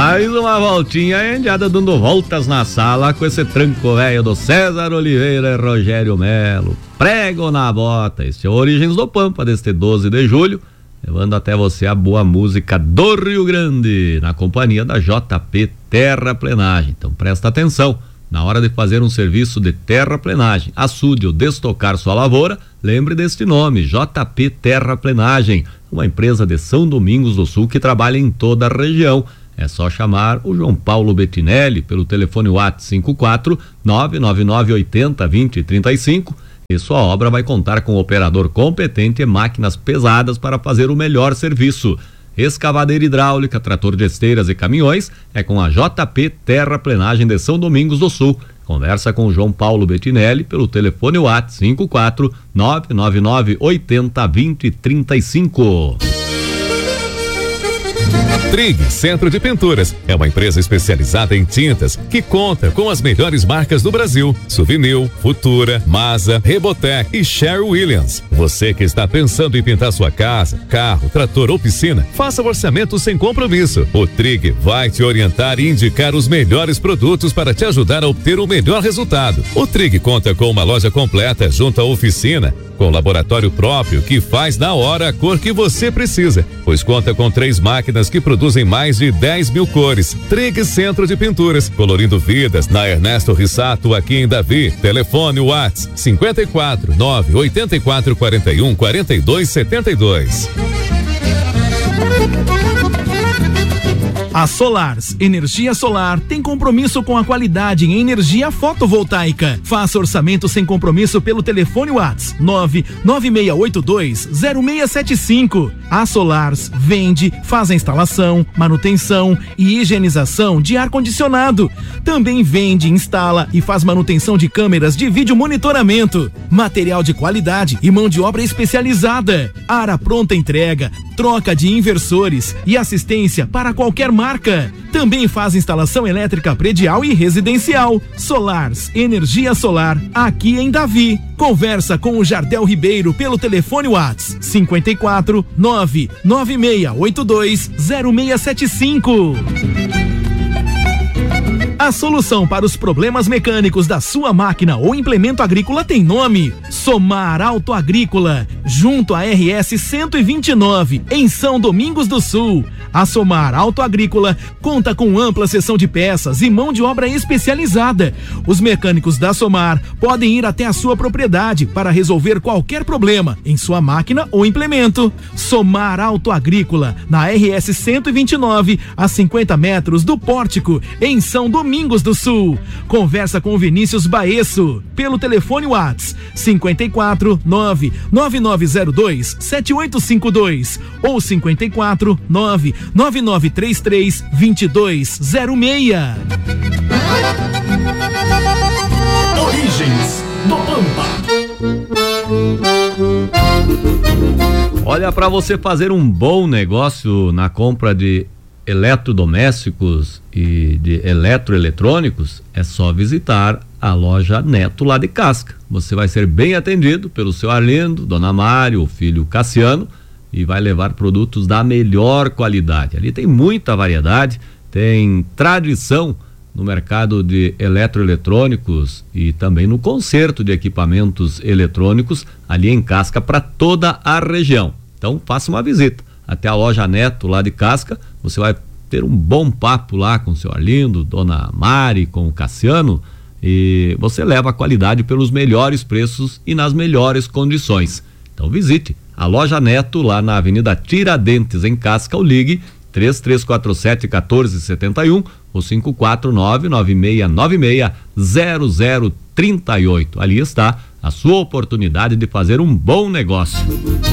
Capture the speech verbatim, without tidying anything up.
Mais uma voltinha, endiada dando voltas na sala com esse tranco velho do César Oliveira e Rogério Melo. Prego na bota, este é o Origens do Pampa deste doze de julho, levando até você a boa música do Rio Grande, na companhia da J P Terraplenagem. Então presta atenção, na hora de fazer um serviço de terraplenagem, açude ou destocar sua lavoura, lembre deste nome, J P Terraplenagem, uma empresa de São Domingos do Sul que trabalha em toda a região. É só chamar o João Paulo Bettinelli pelo telefone WhatsApp cinco quatro nove nove nove oito zero dois zero três cinco e sua obra vai contar com um operador competente e máquinas pesadas para fazer o melhor serviço. Escavadeira hidráulica, trator de esteiras e caminhões é com a J P Terraplenagem de São Domingos do Sul. Conversa com o João Paulo Bettinelli pelo telefone WhatsApp cinco quatro nove nove nove oito zero dois zero três cinco. Trig Centro de Pinturas é uma empresa especializada em tintas que conta com as melhores marcas do Brasil: Suvinil, Futura, Masa, Rebotec e Sherwin Williams. Você que está pensando em pintar sua casa, carro, trator ou piscina, faça o orçamento sem compromisso. O Trig vai te orientar e indicar os melhores produtos para te ajudar a obter o melhor resultado. O Trig conta com uma loja completa junto à oficina, com laboratório próprio que faz na hora a cor que você precisa, pois conta com três máquinas que produzem mais de dez mil cores. Trig Centro de Pinturas, colorindo vidas na Ernesto Rissato, aqui em Davi. Telefone WhatsApp cinco quatro nove oito quatro quatro um quatro dois sete dois. A Solars Energia Solar tem compromisso com a qualidade em energia fotovoltaica. Faça orçamento sem compromisso pelo telefone WhatsApp nove nove seis oito dois zero seis sete cinco. A Solars vende, faz a instalação, manutenção e higienização de ar-condicionado. Também vende, instala e faz manutenção de câmeras de vídeo monitoramento. Material de qualidade e mão de obra especializada. Ar à pronta entrega, troca de inversores e assistência para qualquer marca. Também faz instalação elétrica predial e residencial. Solars Energia Solar, aqui em Davi. Conversa com o Jardel Ribeiro pelo telefone WhatsApp cinco quatro nove nove seis oito dois zero seis sete cinco. A solução para os problemas mecânicos da sua máquina ou implemento agrícola tem nome: Somar Auto Agrícola, junto à R S cento e vinte e nove, em São Domingos do Sul. A Somar Auto Agrícola conta com ampla seção de peças e mão de obra especializada. Os mecânicos da Somar podem ir até a sua propriedade para resolver qualquer problema em sua máquina ou implemento. Somar Auto Agrícola, na R S cento e vinte e nove, a cinquenta metros do Pórtico, em São Domingos do Sul. Conversa com o Vinícius Baesso pelo telefone WhatsApp cinco quatro nove nove nove zero dois sete oito cinco dois ou cinco quatro nove nove nove três três dois dois zero seis. Origens do Pampa. Olha, para você fazer um bom negócio na compra de eletrodomésticos e de eletroeletrônicos, é só visitar a loja Neto lá de Casca. Você vai ser bem atendido pelo seu Arlindo, Dona Mário, o filho Cassiano, e vai levar produtos da melhor qualidade. Ali tem muita variedade, tem tradição no mercado de eletroeletrônicos e também no conserto de equipamentos eletrônicos ali em Casca para toda a região. Então faça uma visita até a loja Neto lá de Casca, você vai ter um bom papo lá com o seu Arlindo, Dona Mari, com o Cassiano, e você leva a qualidade pelos melhores preços e nas melhores condições. Então visite a loja Neto lá na Avenida Tiradentes, em Casca, ou ligue três três quatro sete um quatro sete um ou cinco quatro nove nove seis nove seis zero zero três oito. Ali está a sua oportunidade de fazer um bom negócio.